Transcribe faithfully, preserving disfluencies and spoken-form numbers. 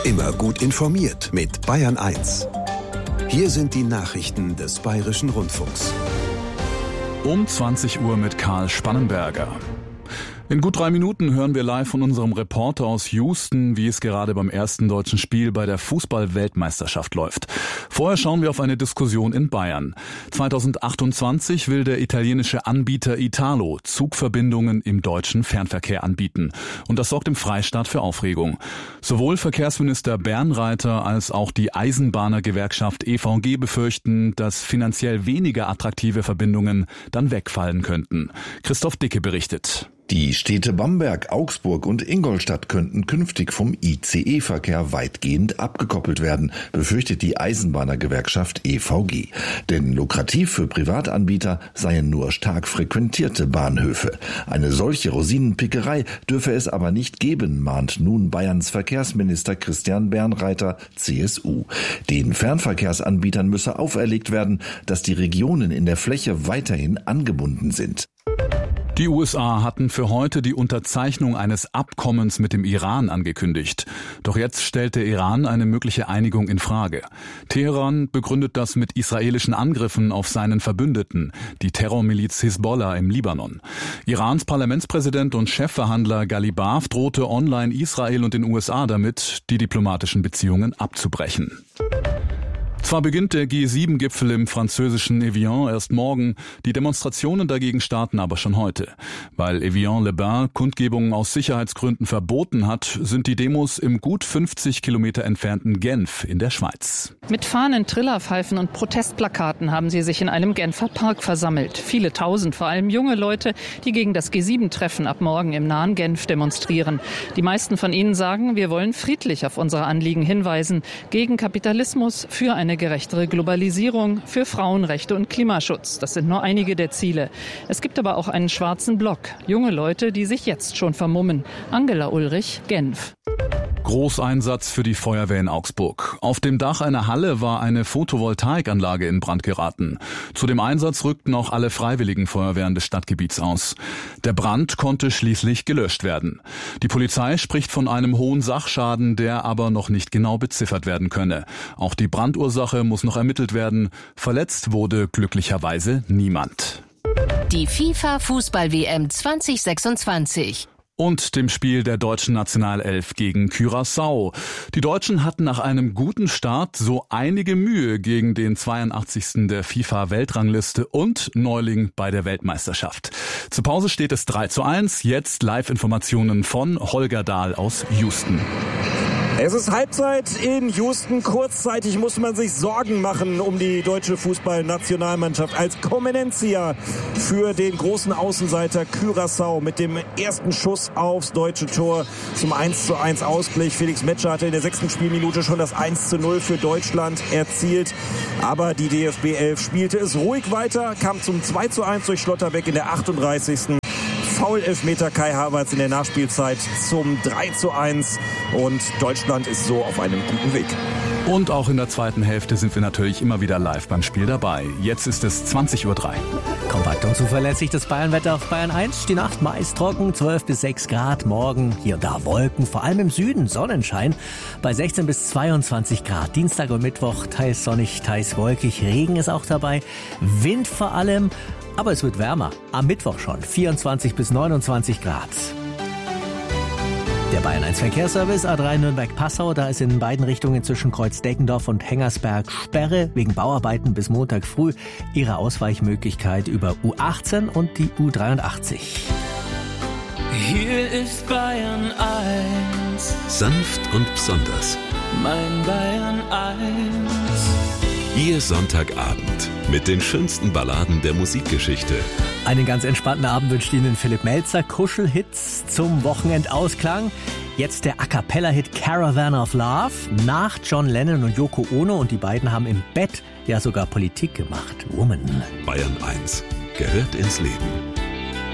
Immer gut informiert mit Bayern eins. Hier sind die Nachrichten des Bayerischen Rundfunks. Um zwanzig Uhr mit Karl Spannenberger. In gut drei Minuten hören wir live von unserem Reporter aus Houston, wie es gerade beim ersten deutschen Spiel bei der Fußball-Weltmeisterschaft läuft. Vorher schauen wir auf eine Diskussion in Bayern. zweitausendachtundzwanzig will der italienische Anbieter Italo Zugverbindungen im deutschen Fernverkehr anbieten. Und das sorgt im Freistaat für Aufregung. Sowohl Verkehrsminister Bernreiter als auch die Eisenbahnergewerkschaft E V G befürchten, dass finanziell weniger attraktive Verbindungen dann wegfallen könnten. Christoph Dicke berichtet. Die Städte Bamberg, Augsburg und Ingolstadt könnten künftig vom I C E-Verkehr weitgehend abgekoppelt werden, befürchtet die Eisenbahnergewerkschaft E V G. Denn lukrativ für Privatanbieter seien nur stark frequentierte Bahnhöfe. Eine solche Rosinenpickerei dürfe es aber nicht geben, mahnt nun Bayerns Verkehrsminister Christian Bernreiter, C S U. Den Fernverkehrsanbietern müsse auferlegt werden, dass die Regionen in der Fläche weiterhin angebunden sind. Die U S A hatten für heute die Unterzeichnung eines Abkommens mit dem Iran angekündigt. Doch jetzt stellt der Iran eine mögliche Einigung in Frage. Teheran begründet das mit israelischen Angriffen auf seinen Verbündeten, die Terrormiliz Hisbollah im Libanon. Irans Parlamentspräsident und Chefverhandler Ghalibaf drohte online Israel und den U S A damit, die diplomatischen Beziehungen abzubrechen. Zwar beginnt der G sieben Gipfel im französischen Evian erst morgen, die Demonstrationen dagegen starten aber schon heute. Weil Evian-les-Bains Kundgebungen aus Sicherheitsgründen verboten hat, sind die Demos im gut fünfzig Kilometer entfernten Genf in der Schweiz. Mit Fahnen, Trillerpfeifen und Protestplakaten haben sie sich in einem Genfer Park versammelt. Viele tausend, vor allem junge Leute, die gegen das G sieben Treffen ab morgen im nahen Genf demonstrieren. Die meisten von ihnen sagen, wir wollen friedlich auf unsere Anliegen hinweisen, gegen Kapitalismus, für eine gerechtere Globalisierung, für Frauenrechte und Klimaschutz. Das sind nur einige der Ziele. Es gibt aber auch einen schwarzen Block. Junge Leute, die sich jetzt schon vermummen. Angela Ulrich, Genf. Großeinsatz für die Feuerwehr in Augsburg. Auf dem Dach einer Halle war eine Photovoltaikanlage in Brand geraten. Zu dem Einsatz rückten auch alle freiwilligen Feuerwehren des Stadtgebiets aus. Der Brand konnte schließlich gelöscht werden. Die Polizei spricht von einem hohen Sachschaden, der aber noch nicht genau beziffert werden könne. Auch die Brandursache muss noch ermittelt werden. Verletzt wurde glücklicherweise niemand. Die FIFA-Fußball-W M zwanzig sechsundzwanzig. Und dem Spiel der deutschen Nationalelf gegen Curaçao. Die Deutschen hatten nach einem guten Start so einige Mühe gegen den zweiundachtzigsten der FIFA-Weltrangliste und Neuling bei der Weltmeisterschaft. Zur Pause steht es drei zu eins. Jetzt Live-Informationen von Holger Dahl aus Houston. Es ist Halbzeit in Houston. Kurzzeitig muss man sich Sorgen machen um die deutsche Fußballnationalmannschaft als Comenencia für den großen Außenseiter Curaçao mit dem ersten Schuss aufs deutsche Tor zum eins zu eins Ausgleich. Felix Metscher hatte in der sechsten Spielminute schon das eins zu null für Deutschland erzielt. Aber die D F B elf spielte es ruhig weiter, kam zum zwei zu eins durch Schlotterbeck in der achtunddreißigsten Foul-Elfmeter Kai Havertz in der Nachspielzeit zum drei zu eins und Deutschland ist so auf einem guten Weg. Und auch in der zweiten Hälfte sind wir natürlich immer wieder live beim Spiel dabei. Jetzt ist es zwanzig Uhr drei. Kompakt und zuverlässig das Bayernwetter auf Bayern eins. Die Nacht meist trocken, zwölf bis sechs Grad. Morgen hier und da Wolken, vor allem im Süden Sonnenschein bei sechzehn bis zweiundzwanzig Grad. Dienstag und Mittwoch teils sonnig, teils wolkig. Regen ist auch dabei. Wind vor allem. Aber es wird wärmer. Am Mittwoch schon vierundzwanzig bis neunundzwanzig Grad. Der Bayern eins Verkehrsservice A drei Nürnberg-Passau, da ist in beiden Richtungen zwischen Kreuzdeckendorf und Hengersberg Sperre wegen Bauarbeiten bis Montag früh. Ihre Ausweichmöglichkeit über U achtzehn und die U dreiundachtzig. Hier ist Bayern eins. Sanft und besonders. Mein Bayern eins. Ihr Sonntagabend mit den schönsten Balladen der Musikgeschichte. Einen ganz entspannten Abend wünscht Ihnen Philipp Melzer. Kuschelhits zum Wochenendausklang. Jetzt der A-Cappella-Hit Caravan of Love nach John Lennon und Yoko Ono. Und die beiden haben im Bett ja sogar Politik gemacht. Woman. Bayern eins gehört ins Leben.